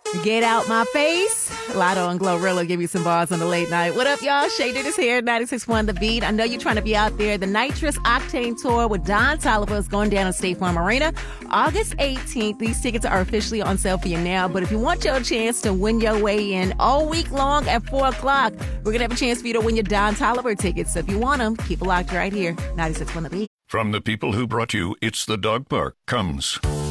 Get out my face. Lotto and Glorilla give you some bars on the late night. What up, y'all? Shaded is here, 96.1 The Beat. I know you're trying to be out there. The Nitrous Octane Tour with Don Toliver is going down at State Farm Arena August 18th. These tickets are officially on sale for you now. But if you want your chance to win your way in all week long at 4 o'clock, we're going to have a chance for you to win your Don Toliver tickets. So if you want them, keep it locked right here. 96.1 The Beat. From the people who brought you It's the Dog Park comes